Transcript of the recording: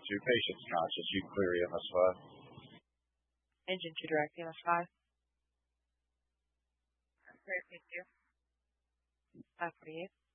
to patience conscious. You clear EMS5. Engine to direct EMS5. Clear P2. 548.